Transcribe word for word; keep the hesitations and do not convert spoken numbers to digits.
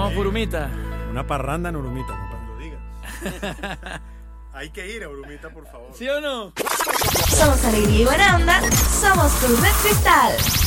Vamos por Urumita. Una parranda en Urumita, compadre. Lo digas. Hay que ir a Urumita, por favor. ¿Sí o no? Somos alegría y buena onda. Somos Cruz de Cristal.